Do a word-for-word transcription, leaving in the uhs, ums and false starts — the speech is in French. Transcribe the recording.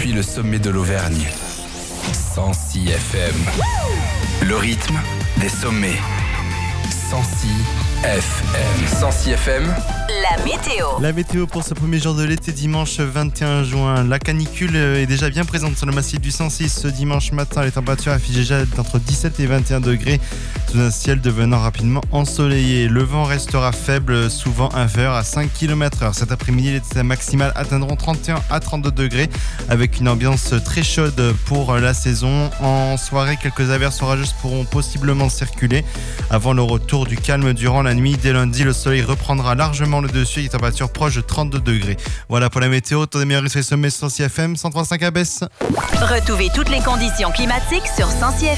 depuis le sommet de l'Auvergne. cent six F M. Le rythme des sommets. cent six F M. cent six F M. La météo. La météo pour ce premier jour de l'été, dimanche vingt et un juin. La canicule est déjà bien présente sur le massif du cent six. Ce dimanche matin, les températures affichent déjà entre dix-sept et vingt et un degrés, sous un ciel devenant rapidement ensoleillé. Le vent restera faible, souvent inférieur à cinq kilomètres heure. Cet après-midi, les températures maximales atteindront trente et un à trente-deux degrés, avec une ambiance très chaude pour la saison. En soirée, quelques averses orageuses pourront possiblement circuler avant le retour du calme durant la nuit. Dès lundi, le soleil reprendra largement le dessus avec des températures proches de trente-deux degrés. Voilà pour la météo. Temps des meilleurs sur les sommets cent six F M, cent trois virgule cinq à Besse. Retrouvez toutes les conditions climatiques sur cent six F M.